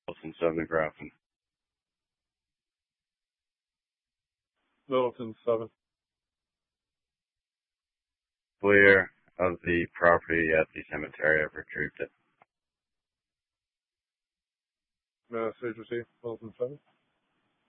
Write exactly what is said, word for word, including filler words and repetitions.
Wilson seven Grafton. Littleton seven. Clear of the property at the cemetery. I've retrieved it. Message received. Littleton seven.